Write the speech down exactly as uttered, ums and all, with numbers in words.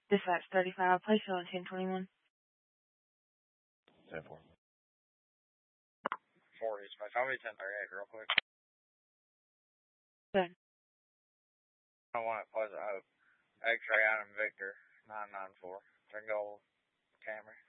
Dispatch thirty-five, place you on ten twenty-one. ten four. four dispatch. I'll be ten thirty-eight real quick. Good. I want it Pleasant Hope. X-ray Adam Victor, nine nine four. Turn gold camera.